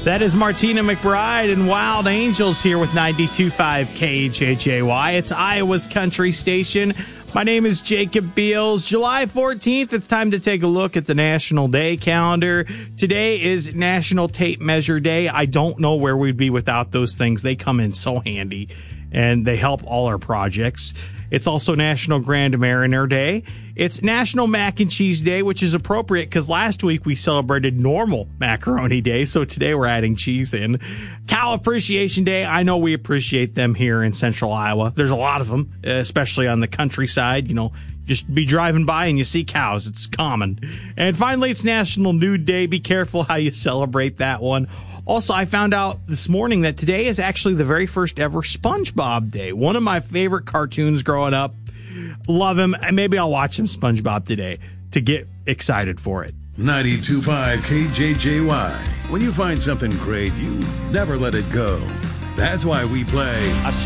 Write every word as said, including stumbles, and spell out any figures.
That is Martina McBride and Wild Angels here with ninety-two point five K J J Y. It's Iowa's country station. My name is Jacob Beals. July fourteenth, it's time to take a look at the National Day calendar. Today is National Tape Measure Day. I don't know where we'd be without those things. They come in so handy, and they help all our projects. It's also National Grand Mariner Day. It's National Mac and Cheese Day, which is appropriate because last week we celebrated normal macaroni day, so today we're adding cheese in. Cow Appreciation Day. I know we appreciate them here in central Iowa. There's a lot of them, especially on the countryside. You know, just be driving by and you see cows. It's common. And finally, it's National Nude Day. Be careful how you celebrate that one. Also, I found out this morning that today is actually the very first ever SpongeBob Day. One of my favorite cartoons growing up. Love him. And maybe I'll watch some SpongeBob today to get excited for it. ninety-two point five K J J Y. When you find something great, you never let it go. That's why we play